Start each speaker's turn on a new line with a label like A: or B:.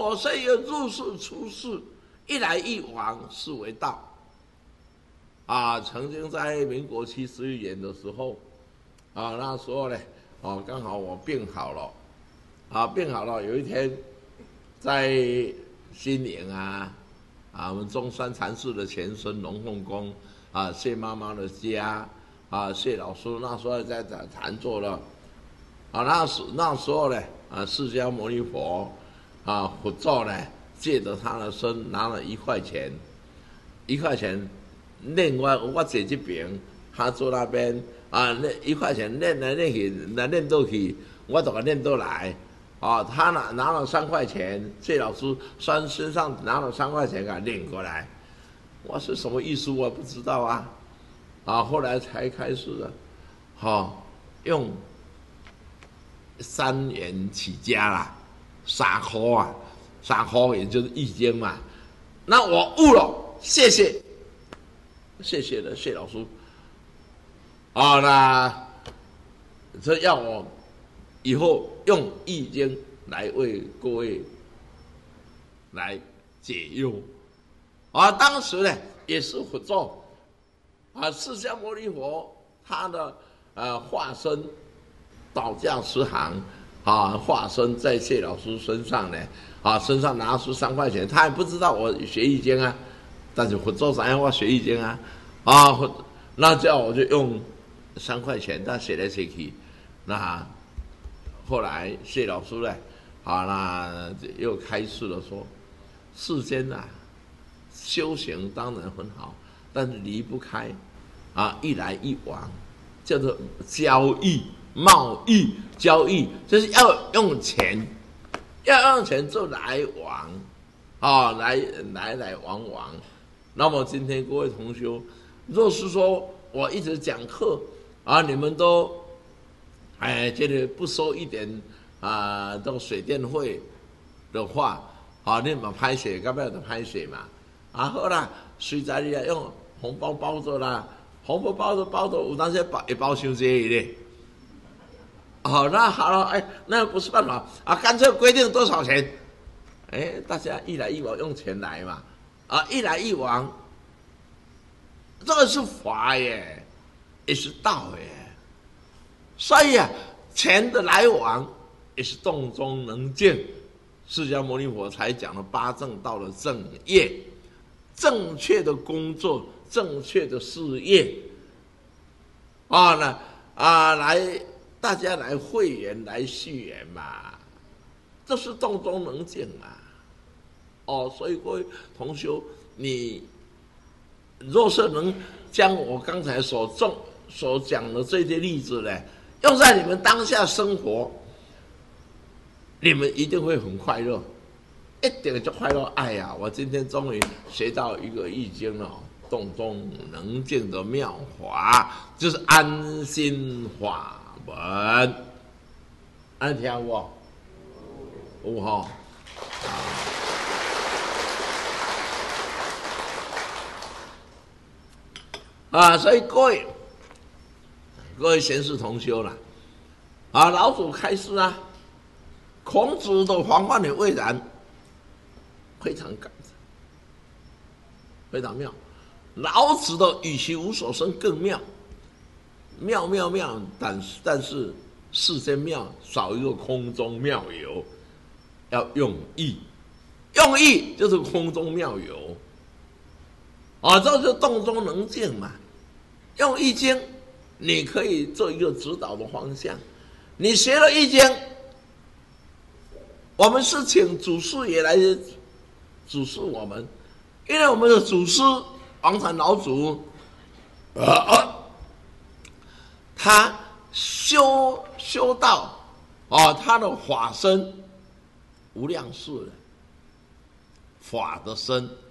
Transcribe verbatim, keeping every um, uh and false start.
A: 哦，所以入世出世，一来一往是为道。啊，曾经在民国七十一年的时候，啊，那时候呢，哦，刚好我病好了，啊，病好了，有一天在新营啊，啊，我们中山禅寺的前身龙凤宫啊，谢妈妈的家啊，谢老师那时候在在禅坐了，啊，那时那时候呢，啊，释迦牟尼佛啊，佛祖呢，借着他的身拿了一块钱，一块钱，练我我坐这边，他坐那边啊，那一块钱练来练去，来练到去，我都给练到来。啊，他拿拿了三块钱，谢老师身身上拿了三块钱给他领过来，我是什么意思我不知道啊，啊，后来才开始了，哈、哦，用三元起家啦，三块啊，三块也就是易经嘛，那我悟了，谢谢，谢谢了谢老师，啊，那这要我以后用易经来为各位来解忧啊！当时呢，也是佛祖啊，释迦牟尼佛他的呃化身倒驾十行啊，化身在谢老师身上呢啊，身上拿出三块钱，他也不知道我学易经啊，但是佛祖想要我学易经啊啊，那这样我就用三块钱，他写来写去，那。后来谢老师呢，啊，那又开示了说，世间啊，修行当然很好，但是离不开啊一来一往，叫做交易、贸易、交易，就是要用钱，要用钱做来往，啊，来来来往往。那么今天各位同学，若是说我一直讲课啊，你们都。哎，这里不收一点啊，这个水电费的话，啊，你嘛拍写，干嘛就拍写嘛？啊，好啦，随在你用红包包着啦，红包包着包着，有当时包一包伤济嘞。好、哦，那好了，哎，那不是办法啊，干脆规定多少钱？哎，大家一来一往用钱来嘛，啊，一来一往，这个是法耶，也是道耶。所以啊，钱的来往也是洞中能见，释迦牟尼佛才讲了八正道的正业，正确的工作，正确的事业，啊，那啊来大家来会员来续缘嘛，这是洞中能见嘛，哦，所以各位同学，你若是能将我刚才所重所讲的这些例子呢，用在你们当下生活，你们一定会很快乐，一定就快乐。哎呀，我今天终于学到一个易经了，洞中能见的妙法，就是安心法门。安听有无？有吼。啊，所以各位。各位贤士同修啦，啊，老祖开示啊，孔子的防范也未然，非常感人，非常妙。老子的与其无所生更妙，妙妙妙，但是但是世间妙少一个空中妙有，要用意，用意就是空中妙有，啊，这就是洞中能见嘛，用易经。你可以做一个指导的方向。你学了易经，我们是请祖师爷来指示我们，因为我们的祖师王禅老祖，呃，他修修道啊，他的法身无量世人，法的身